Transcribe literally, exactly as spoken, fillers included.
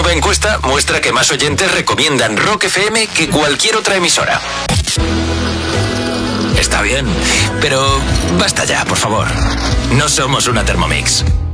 última encuesta muestra que más oyentes recomiendan Rock F M que cualquier otra emisora. Está bien, pero basta ya, por favor. No somos una Thermomix.